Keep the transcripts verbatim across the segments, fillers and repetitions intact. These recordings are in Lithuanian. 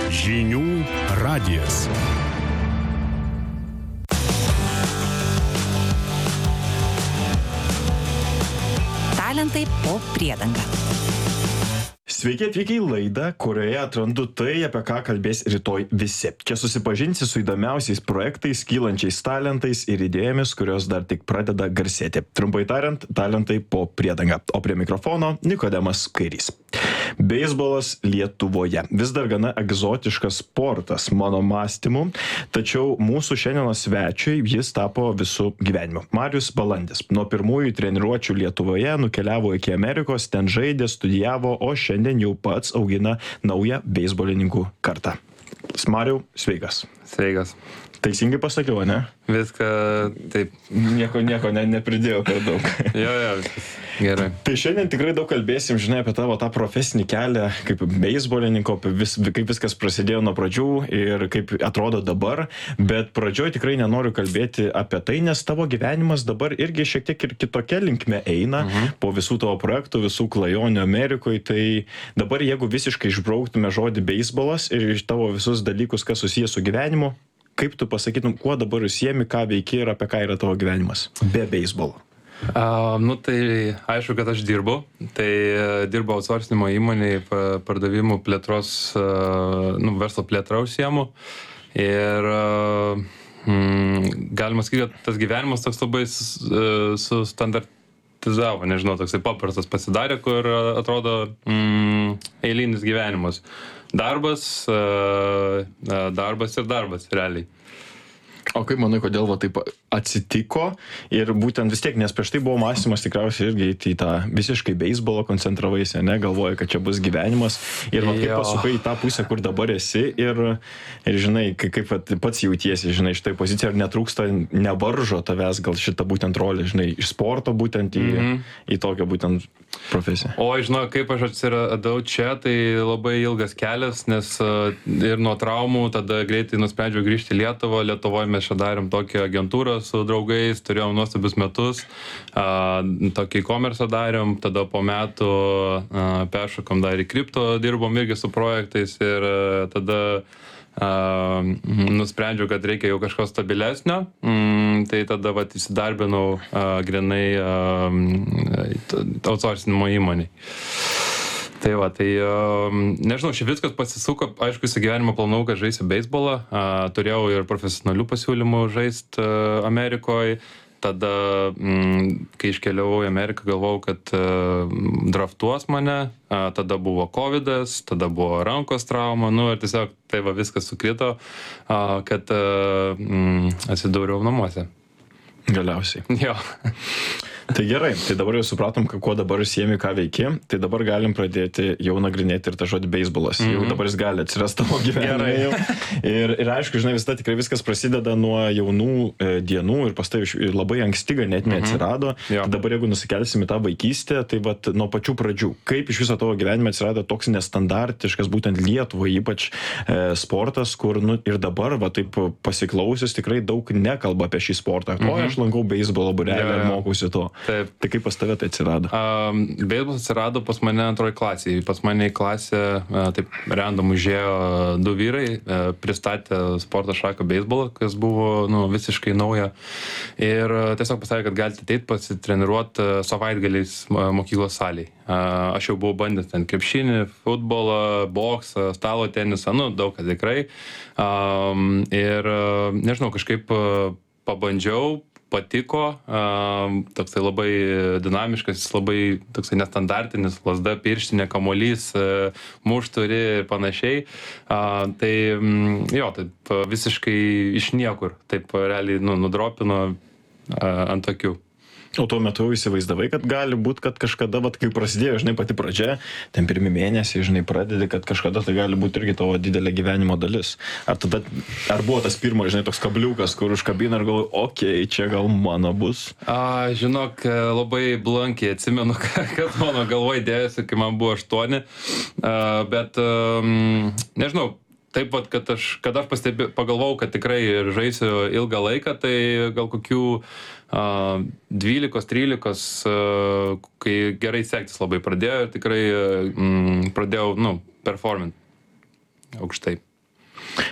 Žinių radijas. Talentai po priedanga. Sveiki atvykę į laidą, kurioje atrandu tai, apie ką kalbės rytoj visi. Čia susipažinsi su įdomiausiais projektais, kylančiais talentais ir idėjomis, kurios dar tik pradeda garsėti. Trumpai tariant, talentai po priedanga. O prie mikrofono Nikodemas Kairys. Beisbolas Lietuvoje. Vis dar gana egzotiškas sportas mano mąstymu, tačiau mūsų šiandienos svečiui jis tapo visų gyvenimu. Marius Balandis. Nuo pirmųjų treniruočių Lietuvoje nukeliavo iki Amerikos, ten žaidė, studijavo, o šiandien jau pats augina naują beisbolininkų kartą. Mariau, sveikas. Sveikas. Teisingai pasakiau, ne? Viską taip. Nieko, nieko ne, nepridėjau per daug. Jo, jo, viskas. Gerai. Tai šiandien tikrai daug kalbėsim, žinai, apie tavo tą profesinį kelią, kaip beisbolininko, vis, kaip viskas prasidėjo nuo pradžių ir kaip atrodo dabar, bet pradžioj tikrai nenoriu kalbėti apie tai, nes tavo gyvenimas dabar irgi šiek tiek ir kitokia linkme eina, mhm. po visų tavo projektų, visų klajonių Amerikoje, tai dabar jeigu visiškai išbrauktume žodį beisbolas ir iš tavo visus dalykus, kas susijęs su gyvenimu, kaip tu pasakytum, kuo dabar užsiemi, ką veiki ir apie ką yra tavo gyvenimas be beisbolo? Uh, nu tai aišku, kad aš dirbu. Tai uh, dirbu outsourcinimo įmonėje, pardavimų plėtros, uh, nu, verslo plėtrą užsiemu. Ir uh, mm, galima sakyti, kad tas gyvenimas toks labai uh, sustandartizavo, nežinau, toksai paprastas pasidarė, kur uh, atrodo mm, eilinis gyvenimas. Darbas, uh, uh, darbas ir darbas, realiai. O kaip manai, kodėl va taip atsitiko ir būtent vis tiek, nes prieš tai buvo mąstymas tikriausiai irgi į tą visiškai beisbolo koncentravaisi, ne, galvoja, kad čia bus gyvenimas ir va kaip pasukai į tą pusę, kur dabar esi ir, ir žinai, kaip, kaip pats jautiesi, žinai, šitai pozicija, ar netrūksta, nevaržo tavęs gal šitą būtent rolę, žinai, iš sporto būtent į, mm-hmm. į tokią būtent profesiją. O, žinau, kaip aš atsiradau čia, tai labai ilgas kelias, nes ir nuo traumų tada greitai nusprendžiau grįžti į Lietuvą, Lietuvoje mes čia darėm tokią agentūrą su draugais, turėjom nuostabius metus, a, tokį e-commerce darėm, tada po metų a, peršokom dar į kripto, dirbom irgi su projektais ir a, tada a, nusprendžiau, kad reikia jau kažko stabilesnio, mm, tai tada vat įsidarbinau a, grinai outsourcinimo įmonėj. Tai va, tai nežinau, šį viskas pasisuko, aišku, visą gyvenimą planavau, kad žaisiu beisbolą, turėjau ir profesionalių pasiūlymų žaisti Amerikoje, tada, kai iškeliavau į Ameriką, galvojau, kad draftuos mane, tada buvo kovidas, tada buvo rankos trauma, nu ir tiesiog tai va viskas sukrito, kad atsidūriau namuose. Galiausiai. Jo. Tai gerai, tai dabar jau supratom, kuo dabar užsiemi, ką veiki, tai dabar galim pradėti jau nagrinėti ir tą žodį beisbolas. Mm-hmm. Jau dabar jis gali atsirasti tavo gyvenime jau. Ir, ir aišku, žinai, visada tikrai viskas prasideda nuo jaunų e, dienų ir pas tai labai ankstyga net neatsirado. Mm-hmm. Tai dabar jeigu nusikelsim į tą vaikystę, tai vat nuo pačių pradžių. Kaip iš viso tavo gyvenime atsirado toks nestandartiškas, būtent Lietuvoje, ypač e, sportas, kur nu, ir dabar, va taip pasiklausius, tikrai daug nekalba apie šį sportą. Mm-hmm. O aš lankau beisbolo būrelį yeah. ir mokausi to. Taip. Tai kaip pas tave tai atsirado? Um, Beisbolas atsirado pas mane antroji klasėje. Pas mane į klasę uh, taip random užėjo du vyrai, uh, pristatė sporto šaką beisbolą, kas buvo nu, visiškai nauja. Ir uh, tiesiog pasakė, kad galite ateit pasitreniruoti uh, savaitgaliais uh, mokyklos salėje. Uh, aš jau buvau bandęs ten krepšinį, futbolą, boksą, stalo tenisą, nu daug ką tikrai. Um, ir uh, nežinau, kažkaip uh, pabandžiau, patiko, toksai labai dinamiškas, labai toksai nestandartinis, lazda, pirštinė, kamuolys, mušturi ir panašiai. Tai jo, taip visiškai iš niekur, taip realiai nu, nudropino ant akių. O tuo metu įsivaizdavai, kad gali būti, kad kažkada, vat, kai prasidėjo, žinai, pati pradžia, ten pirmi mėnesiai, žinai, pradedi, kad kažkada tai gali būti irgi tavo didelė gyvenimo dalis. Ar tada, ar buvo tas pirmas, žinai, toks kabliukas, kur užkabina ir galvoju, okei, okay, čia gal mano bus? A, žinok, labai blankiai atsimenu, kad mano galvoj dėjosi, kai man buvo aštuoni, bet um, nežinau, taip pat, kad aš, kad aš pastebė, pagalvojau, kad tikrai žaisiu ilgą laiką, tai gal kokių uh, dvylikos trylikos, uh, kai gerai sektis labai pradėjo ir tikrai uh, pradėjau, nu, performint aukštai.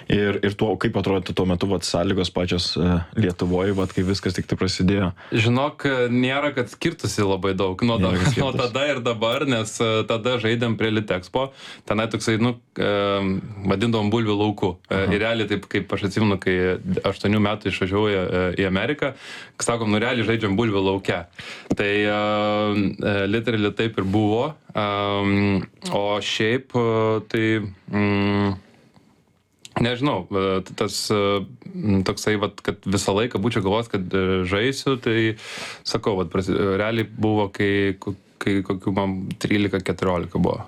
Ir, ir tuo, kaip atrodė tuo metu vat, sąlygos pačios uh, Lietuvoje, vat, kai viskas tik tai prasidėjo? Žinok, nėra, kad skirtusi labai daug nuo, da, nuo tada ir dabar, nes uh, tada žaidėm prie Litexpo, tenai toksai, nu, uh, vadindavom bulvių lauku. Uh, ir realiai, taip kaip aš atsimenu, kai aštuonių metų išvažiavau į, į Ameriką, sakom, nu realiai žaidžiam bulvių lauke. Tai uh, literally taip ir buvo. Um, o šiaip, uh, tai... Um, Nežinau, tas toksai, vat, kad visą laiką būčiau galvos, kad žaisiu, tai sakau, vat, realiai buvo, kai, kai kokių man trylika keturiolika buvo.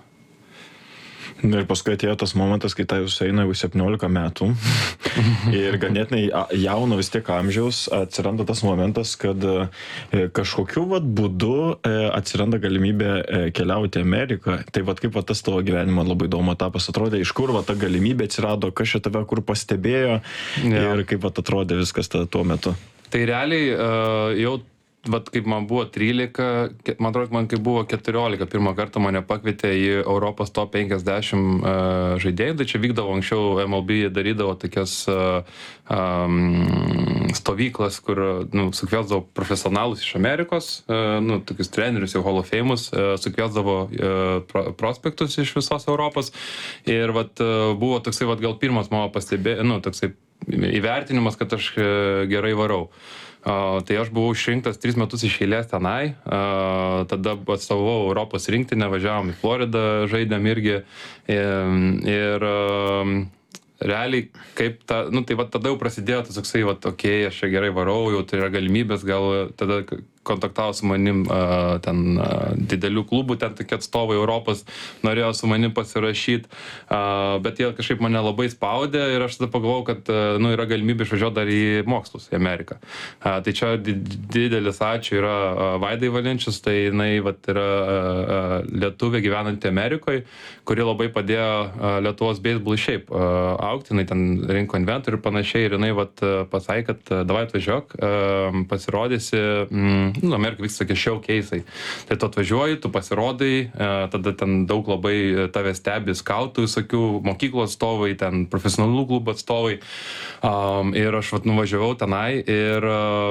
Ir paskui atėjo tas momentas, kai tai jūs eina jau septyniolika metų ir ganėtinai jauno vis tiek amžiaus atsiranda tas momentas, kad kažkokiu vat būdu atsiranda galimybė keliauti į Ameriką. Tai vat kaip vat tas tavo gyvenimo labai įdomu etapas atrodė, iš kur vat ta galimybė atsirado, kas čia tave kur pastebėjo ja. Ir kaip vat atrodė viskas tada tuo metu. Tai realiai uh, jau vat kaip man buvo trylika, man atrodo, man kai buvo keturiolika, pirmą kartą mane pakvietė į Europos top penkiasdešimt uh, žaidėjų, tai čia vykdavo anksčiau, M L B darydavo tokias uh, um, stovyklas, kur nu, sukviesdavo profesionalus iš Amerikos, uh, nu, tokius trenerius, jau Hall of Fame'us, uh, sukviesdavo uh, pro, prospektus iš visos Europos ir vat, uh, buvo toksai vat, gal pirmas mano pastebė, nu, toksai įvertinimas, kad aš uh, gerai varau. Uh, tai aš buvau išrinktas tris metus iš eilės tenai, uh, tada atstovavau Europos rinktinę, važiavom į Floridą, žaidėm irgi ir, ir uh, realiai kaip ta, nu tai va tada jau prasidėjo tas toksai, va okei, okay, aš čia gerai varau, jau tai yra galimybės, gal tada kontaktavo su manim uh, ten uh, didelių klubų, ten tokie atstovai Europos norėjo su manim pasirašyti, uh, bet jie kažkaip mane labai spaudė ir aš tada pagalvojau, kad uh, nu, yra galimybė išvažiuoti dar į mokslus, į Ameriką. Uh, tai čia didelis ačiū yra uh, Vaidai Valinčius, tai jinai vat, yra uh, lietuvė gyvenanti Amerikoje, kuri labai padėjo uh, Lietuvos beisbolui šiaip uh, augti, jinai ten rinko inventorių ir panašiai ir jinai vat, uh, pasakė, kad uh, davai atvažiuok, uh, pasirodysi, mm, nu, Amerika vyksta tokie showcase'ai. Tai tu atvažiuoji, tu pasirodai, tada ten daug labai tave stebi skautų, visokių mokyklų atstovai, ten profesionalų klubų atstovai. Um, ir aš vat nuvažiavau tenai ir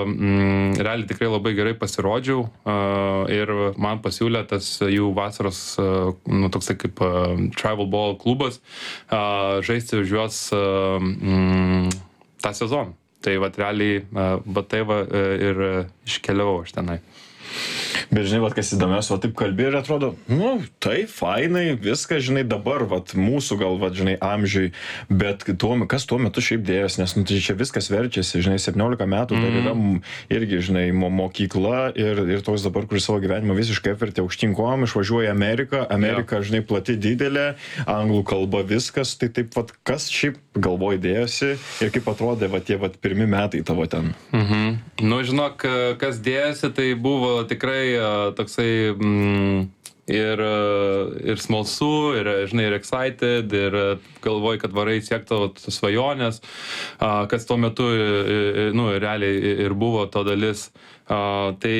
um, realiai tikrai labai gerai pasirodžiau uh, ir man pasiūlė tas jų vasaros, uh, nu, toksai kaip uh, Travel Ball klubas, uh, žaisti už juos uh, um, tą sezoną. Tai vat realiai, va tai va ir iškeliavau aš tenai. Bet žinai, vat, kas įdomiausia, va taip kalbė ir atrodo, nu, tai fainai, viskas, žinai, dabar, vat, mūsų gal, vat, žinai, amžiui, bet tuo, kas tuo metu šiaip dėjęs, nes, nu, tai čia viskas verčiasi, žinai, septyniolika metų, mm. dar yra irgi, žinai, mokykla ir, ir toks dabar, kuris savo gyvenimą visiškai apvertė aukštinkom, išvažiuoja į Ameriką, Amerika, yeah. žinai, plati didelė, anglų kalba viskas, tai taip, vat, kas šiaip galvoj dėjosi ir kaip atrodė, vat, tie, vat, pirmi metai tavo ten. Mhm. Nu, žinok, kas dėjosi, tai buvo tikrai toksai mm, ir, ir smalsu, ir, žinai, ir excited, ir galvoji, kad varai siekti tavo svajonės, kas tuo metu, nu, realiai ir buvo to dalis. Tai,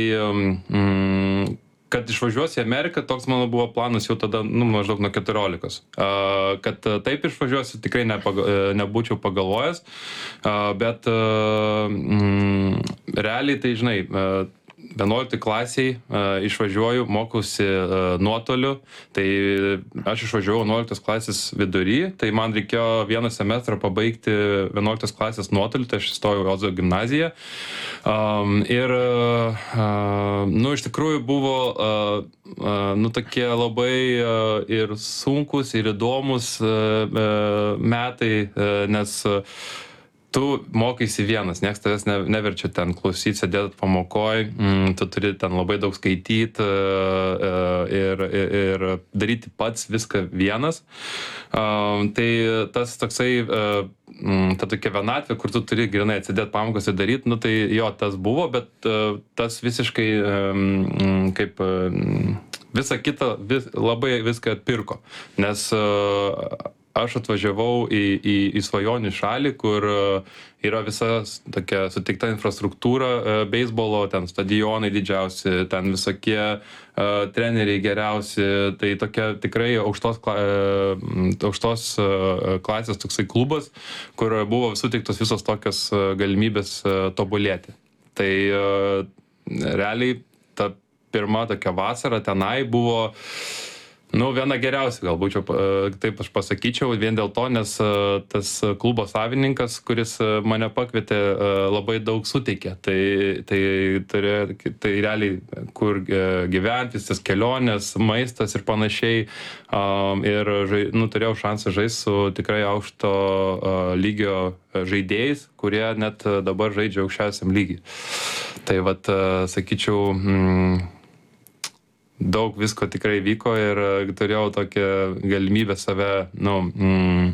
mm, kad išvažiuosi į Ameriką, toks mano buvo planas jau tada, nu, maždaug nuo keturiolikos. Uh, kad taip išvažiuosiu, tikrai nepaga, nebūčiau pagalvojęs, uh, bet uh, mm, realiai tai, žinai, uh, vienuoliktoj klasiai uh, išvažiuoju, mokausi uh, nuotoliu, tai aš išvažiavau vienuoliktos klasės vidury, tai man reikėjo vieną semestrą pabaigti vienuoliktos klasės nuotoliu, tai aš įstojau į Ozo gimnaziją. Um, ir, uh, nu, iš tikrųjų buvo, uh, uh, nu, tokie labai uh, ir sunkus, ir įdomus uh, uh, metai, uh, nes uh, tu mokaisi vienas, nieks tavęs ne, neverčia ten klausyti, sėdėti pamokoj, mm, tu turi ten labai daug skaityti uh, ir, ir, ir daryti pats viską vienas. Uh, tai tas toksai, uh, mm, ta tokia vienatvė, kur tu turi grinai atsidėti pamokos ir daryti, nu tai jo, tas buvo, bet uh, tas visiškai um, kaip um, visa kita vis, labai viską atpirko, nes uh, aš atvažiavau į, į, į svajonių šalį, kur yra visa tokia suteikta infrastruktūra beisbolo, ten stadionai didžiausi, ten visokie uh, treneriai geriausi, tai tokia tikrai aukštos, kla, aukštos uh, klasės toksai klubas, kur buvo suteiktos visos tokios galimybės uh, tobulėti. Tai uh, realiai ta pirma tokia vasara tenai buvo nu, viena geriausia, galbūt taip aš pasakyčiau, vien dėl to, nes tas klubo savininkas, kuris mane pakvietė, labai daug suteikė. Tai, tai, tai, tai realiai, kur gyventi, visas kelionės, maistas ir panašiai. Ir nu, turėjau šansą žaisti su tikrai aukšto lygio žaidėjais, kurie net dabar žaidžia aukščiausiam lygiai. Tai vat, sakyčiau, mm, daug visko tikrai vyko ir turėjau tokią galimybę save, nu, mm,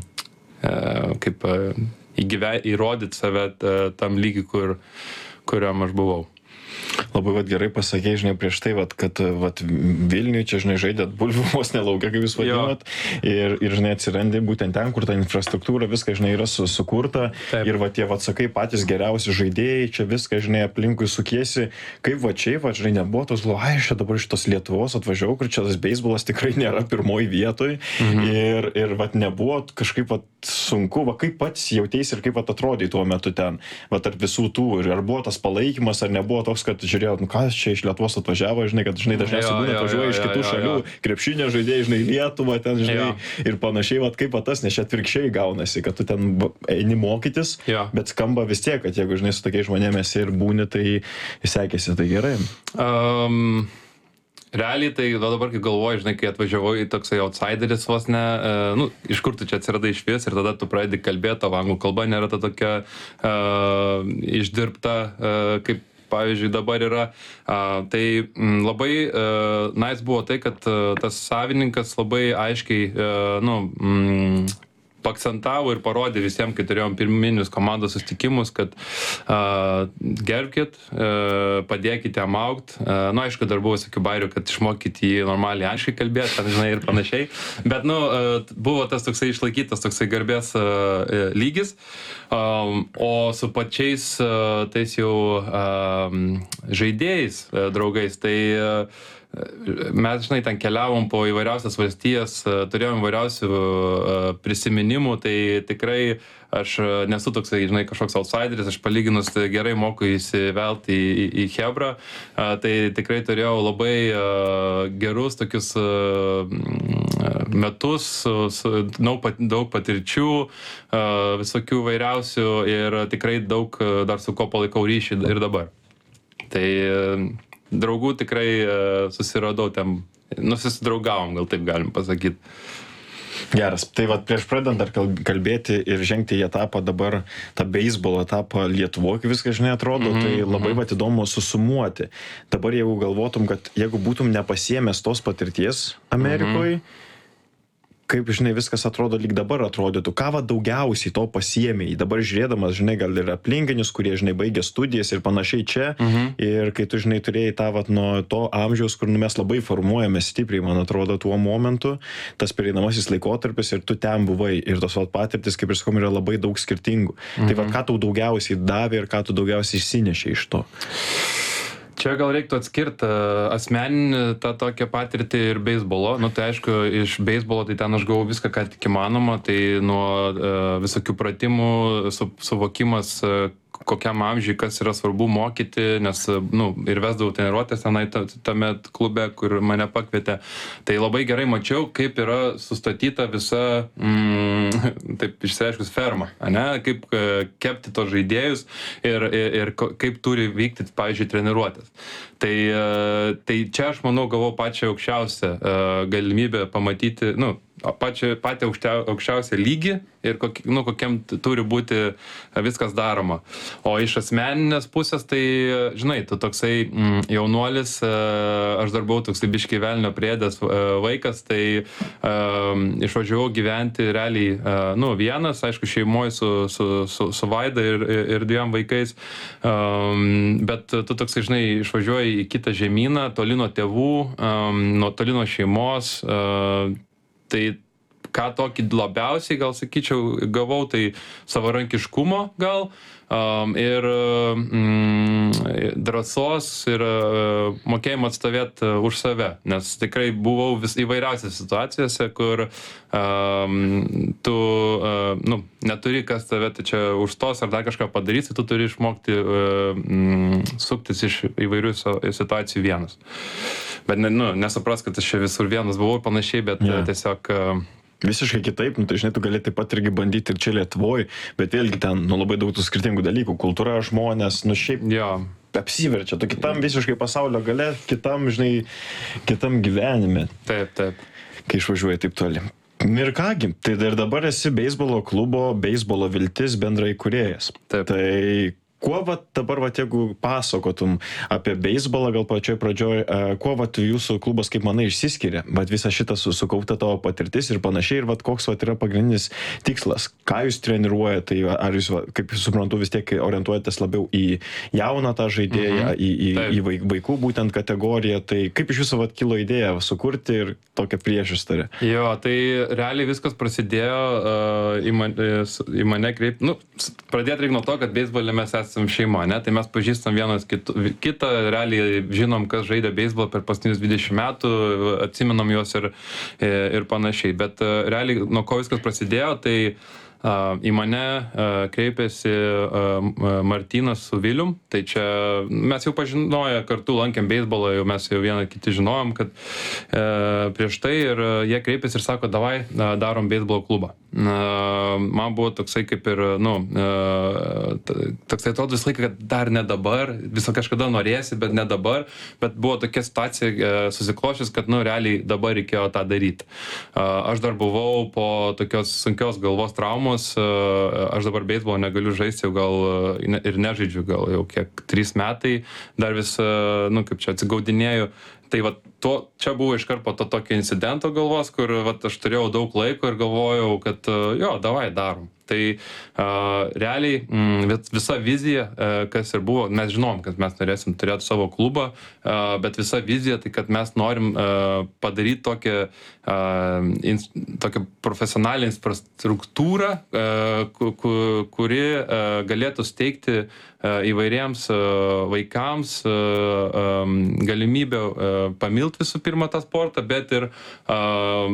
kaip įgyve, įrodyti save tam lygiui, kur, kuriam aš buvau. Labai vat, gerai pasakėjai, žinai, prieš tai, vat, kad vat, Vilniuje čia, žinai, žaidėt bulvių vos nelaukia, kaip jūs vadinat, ir, ir, žinai, atsirandi būtent ten, kur ta infrastruktūra, viskas, žinai, yra su, sukurta. Taip. Ir, vat, tie, vat, sakai, patys geriausi žaidėjai, čia viską, žinai, aplinkui sukiesi, kaip va čia, va, žinai, nebuvo tos, ai, aš čia dabar iš tos Lietuvos atvažiavau, kur čia tas beisbolas tikrai nėra pirmoji vietoj, mhm. ir, ir, vat, nebuvo kažkaip, vat, sunku, va, kaip pats jauteisi ir kaip vat, atrodai tuo metu ten, va, tarp visų tų, ir ar buvo tas palaikymas, ar nebuvo toks, kad žiūrėjau, nu ką čia iš Lietuvos atvažiavo, žinai, kad, žinai, dažniausiai būna atvažiuoja iš kitų jo, šalių, jo. Krepšinio žaidėjai, žinai, Lietuvą, ten, žinai, jo. Ir panašiai, vat, kaip tas, nes čia atvirkščiai gaunasi, kad tu ten eini mokytis, jo. Bet skamba vis tiek, kad jeigu, žinai, su tokiais žmonėmis ir būni, tai sekėsi, tai gerai. Um... Realiai, tai dabar, kai galvoju, žinai, kai atvažiavau į toksai outsideris vos ne, nu, iš kur tu čia atsiradai iš vis ir tada tu pradedi kalbėti, tavo anglų kalba nėra ta tokia uh, išdirbta, uh, kaip pavyzdžiui dabar yra. Uh, tai m, labai uh, nice buvo tai, kad uh, tas savininkas labai aiškiai, uh, nu, mm, pakcentavo ir parodė visiems, kai turėjom pirminius komandos susitikimus, kad uh, gerbkit, uh, padėkite jam augt. Uh, nu, aišku, dar buvo visokių bairių, kad išmokyti jį normaliai aiškiai kalbėti, ten, žinai, ir panašiai. Bet, nu, uh, buvo tas toksai išlaikytas, toksai garbės uh, lygis. Um, o su pačiais uh, tais jau uh, žaidėjais, uh, draugais, tai uh, mes, žinai, ten keliavom po įvairiausias valstijas, turėjom įvairiausių prisiminimų, tai tikrai aš nesu toksai, žinai, kažkoks outsideris, aš palyginus gerai moku įsivelti į, į, į Hebrą, tai tikrai turėjau labai gerus tokius metus, daug, daug patirčių, visokių įvairiausių ir tikrai daug dar su ko palaikau ryšį ir dabar. Tai draugų tikrai uh, susiradau ten, nusidraugavom, gal taip galim pasakyti. Geras. Tai vat prieš pradant dar kalbėti ir žengti į etapą dabar, tą beisbolo etapą Lietuvoje, kaip viskas, žinai, atrodo, mm-hmm. tai labai vat įdomu susumuoti. Dabar jeigu galvotum, kad jeigu būtum nepasiėmęs tos patirties Amerikoje, mm-hmm. kaip, žinai, viskas atrodo lyg dabar atrodytų, ką va daugiausiai to pasiėmėjai, dabar žiūrėdamas, žinai, gal ir aplinkinius, kurie, žinai, baigė studijas ir panašiai čia, mhm. ir kai tu, žinai, turėjai tą, va, nuo to amžiaus, kur nu, mes labai formuojame stipriai, man atrodo, tuo momentu, tas pereinamasis laikotarpis ir tu ten buvai, ir tos va patirtis, kaip ir sakom, yra labai daug skirtingų. Mhm. Tai va, ką tau daugiausiai davė ir ką tu daugiausiai išsinešė iš to? Čia gal reiktų atskirti asmeninį tą tokią patirtį ir beisbolo. Nu, tai aišku, iš beisbolo tai ten aš gavau viską, ką tik įmanoma, tai nuo uh, visokių pratimų, su, suvokimas, uh, kokiam amžiui, kas yra svarbu mokyti, nes, nu, ir vesdavau treniruotės tenai tame klube, kur mane pakvietė. Tai labai gerai mačiau, kaip yra sustatyta visa, mm, taip išsiaiškus, ferma, ane? Kaip kepti tos žaidėjus ir, ir, ir kaip turi vykti, pavyzdžiui, treniruotės. Tai, tai čia aš manau gavau pačią aukščiausią galimybę pamatyti, nu, pačią, patį aukščiausią lygį ir kokie, nu, kokiam turi būti viskas daroma. O iš asmeninės pusės, tai, žinai, tu toksai mm, jaunuolis, aš dar buvau toksai biškai velnio priedęs vaikas, tai um, išvažiavau gyventi realiai, uh, nu, vienas, aišku, šeimoje su, su, su, su Vaida ir, ir dviem vaikais, um, bet tu toksai, žinai, išvažiuoji į kitą žemyną, toli nuo tėvų, um, nuo toli nuo šeimos, uh, tai ką tokį labiausiai, gal sakyčiau, gavau, tai savarankiškumo gal. Um, ir mm, drąsos ir uh, mokėjimo atstovėti uh, už save, nes tikrai buvau vis įvairiausiose situacijose, kur um, tu uh, nu, neturi kas tave tai čia užstos ar dar kažką padarys, tai tu turi išmokti uh, mm, suktis iš įvairių situacijų vienas. Bet ne, nu, nesupras, kad aš čia visur vienas buvau ir panašiai, bet yeah. tiesiog... Uh, Visiškai kitaip, nu, tai žinai, tu gali taip pat irgi bandyti ir čia Lietuvoj, bet vėlgi ten nu, labai daug tų skirtingų dalykų, kultūra, žmonės, nu šiaip jo. Apsiverčia, tu kitam visiškai pasaulio gale, kitam, žinai, kitam gyvenime. Taip, taip. Kai išvažiuoji taip toli. Ir kągi, tai ir dabar esi beisbolo klubo, beisbolo viltis bendrai kūrėjas. Taip. Tai kuo va dabar, va, jeigu pasakotum apie beisbolą, gal pačioj pradžioj, kuo va jūsų klubas, kaip manai, išsiskiria, bet visą šitą sukaupta tavo patirtis ir panašiai, ir va koks va yra pagrindinis tikslas, ką jūs treniruojate, tai ar jūs, va, kaip suprantu, vis tiek orientuojatės labiau į jauną tą žaidėją, mhm. į, į, į vaikų būtent kategoriją, tai kaip iš viso va kilo idėja sukurti ir tokią priešistorę? Jo, tai realiai viskas prasidėjo uh, į, man, į mane kreip, nu, pradėti reikia nuo to, kad beisbolė mes esame šeima, ne? Tai mes pažįstam vienas kitu, kitą, realiai žinom, kas žaidė beisbolą per paskutinius dvidešimt metų, atsimenam juos ir, ir panašiai. Bet realiai, nuo ko viskas prasidėjo, tai Uh, į mane uh, kreipėsi uh, Martynas su Vilium, tai čia mes jau pažinoję, kartu lankėm beisbolą, jau mes jau vieną kitį žinojom, kad uh, prieš tai ir uh, jie kreipėsi ir sako, davai, uh, darom beisbolo klubą. Uh, man buvo toksai kaip ir, nu, uh, toksai atrodo visą laiką, kad dar ne dabar, visą kažkada norėsi, bet ne dabar, bet buvo tokia situacija uh, susiklošęs, kad, nu, realiai dabar reikėjo tą daryti. Uh, aš dar buvau po tokios sunkios galvos traumos, aš dabar beisbolą negaliu žaisti, jau gal ir nežaidžiu, gal jau kiek trys metai, dar vis, nu kaip čia atsigaudinėju. Tai va, to, čia buvo iš karto to tokio incidento galvos, kur va, aš turėjau daug laiko ir galvojau, kad jo, davai, darom. Tai uh, realiai mm, visa vizija, uh, kas ir buvo, mes žinom, kad mes norėsim turėti savo klubą, uh, bet visa vizija, tai kad mes norim uh, padaryti tokią, uh, in, tokią profesionalią infrastruktūrą, uh, ku, ku, kuri uh, galėtų steigti uh, įvairiems uh, vaikams uh, um, galimybę uh, pamilti visų pirma tą sportą, bet ir uh,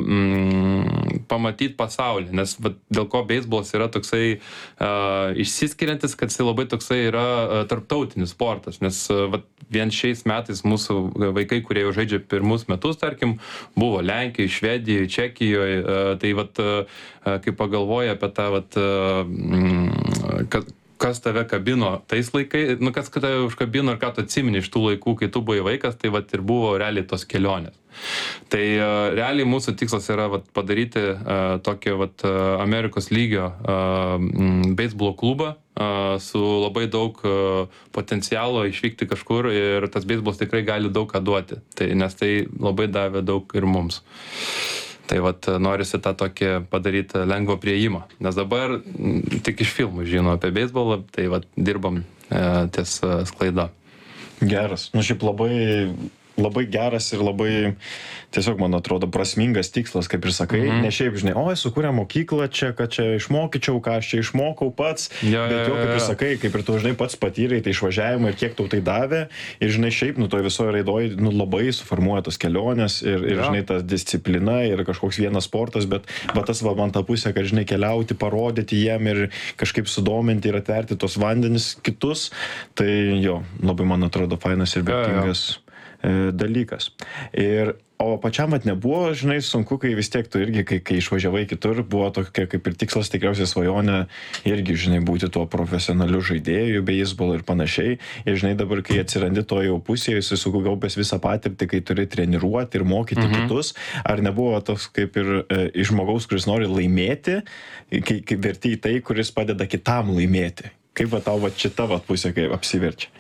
mm, pamatyti pasaulį, nes va, dėl ko beisbolas yra toksai uh, išsiskiriantis, kad jis labai toksai yra uh, tarptautinis sportas, nes uh, va, vien šiais metais mūsų vaikai, kurie jau žaidžia pirmus metus, tarkim, buvo Lenkijoje, Švedijoje, Čekijoje, uh, tai vat, uh, kai pagalvoja apie tą, vat, uh, mm, kad kas tave kabino tais laikai, nu kas tave užkabino ir ką tu atsimeni iš tų laikų, kai tu buvai vaikas, tai vat ir buvo realiai tos kelionės. Tai uh, realiai mūsų tikslas yra vat, padaryti uh, tokį vat, uh, Amerikos lygio uh, beisbolo klubą uh, su labai daug uh, potencialo išvykti kažkur ir tas beisbolas tikrai gali daug ką duoti, tai, nes tai labai davė daug ir mums. Tai vat norisi tą tokį padaryti lengvo priėjimą, nes dabar tik iš filmų žino apie beisbolą, tai vat dirbam e, ties sklaida. Geras, nu šiaip labai, labai geras ir labai, tiesiog man atrodo, prasmingas tikslas, kaip ir sakai, mm-hmm. ne šiaip, žinai, oi, sukūrė mokyklą čia, kad čia išmokyčiau, ką aš čia išmokau pats, ja, bet jau, kaip ir sakai, kaip ir tu, žinai, pats patyrai tai išvažiavimą ir kiek tau tai davė, ir, žinai, šiaip, nu, toje visoje raidoje, nu, labai suformuoja tos kelionės ir, ir ja. žinai, ta disciplina ir kažkoks vienas sportas, bet va tas va man ta pusė, kad, žinai, keliauti, parodyti jiem ir kažkaip sudominti ir atverti tos vandenis kitus, tai jo, labai, man atrodo, fainas ir vertingas ja, ja. dalykas. Ir o pačiam vat nebuvo, žinai, sunku, kai vis tiek tu irgi, kai, kai išvažiavai kitur, buvo tokia kaip ir tikslas, tikriausiai svajonė irgi, žinai, būti tuo profesionaliu žaidėju, beisbolo ir panašiai. Ir, žinai, dabar, kai atsirandi to jau pusėje, jis sukaupęs visą patirtį, kai turi treniruoti ir mokyti mhm. kitus, ar nebuvo toks kaip ir e, iš žmogaus, kuris nori laimėti, kai, kaip verti į tai, kuris padeda kitam laimėti? Kaip va tau va šita va pusė kaip apsiverčia?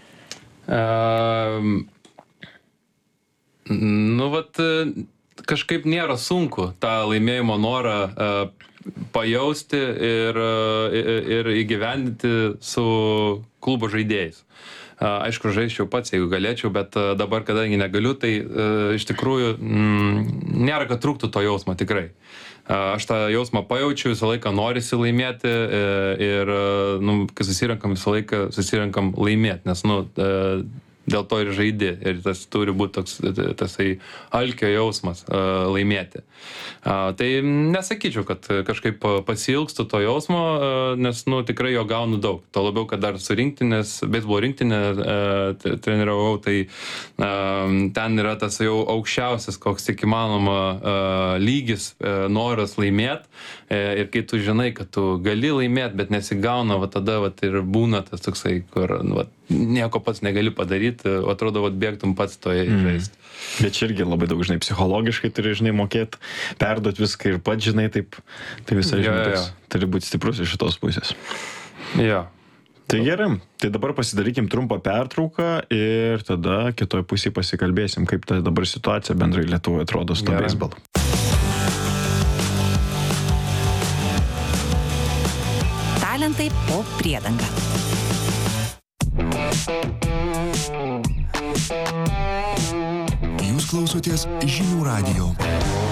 Um... Nu, vat, kažkaip nėra sunku tą laimėjimo norą uh, pajausti ir, uh, ir įgyvendinti su klubo žaidėjais. Uh, aišku, žaisčiau pats, jeigu galėčiau, bet uh, dabar, kadangi negaliu, tai uh, iš tikrųjų mm, nėra, kad trūktų to jausmo tikrai. aš tą jausmą pajaučiu, visą laiką norisi laimėti ir, nu, kai susirenkam, visą laiką susirenkam laimėti, nes, nu, dėl to ir žaidi ir tas turi būti toks tasai alkio jausmas uh, laimėti. Uh, tai nesakyčiau, kad kažkaip pasiilgstu to jausmo, uh, nes nu, tikrai jo gaunu daug. To labiau, kad dar su rinktinės, beisbolo rinktinė uh, treniravau, tai uh, ten yra tas jau aukščiausias, koks tik įmanoma uh, lygis, uh, noras laimėti. Uh, ir kai tu žinai, kad tu gali laimėti, bet nesigauna, va tada va, ir būna tas toksai, kur va, nieko pats negali padaryti, atrodo, vat bėgtum pats toje žaisti. Mm. Bet čia irgi labai daug, žinai, psichologiškai turi, žinai, mokėti, perduoti viską ir pats, žinai, taip, tai visai, žinai, ja, ja. Turi būti stiprus iš šitos pusės. Ja. Tai gerai, tai dabar pasidarykim trumpą pertrauką ir tada kitoj pusėje pasikalbėsim, kaip ta dabar situacija bendrai Lietuvoje atrodo su to beisbolu. Talentai po priedanga. Jūs klausotės Žinių radijo.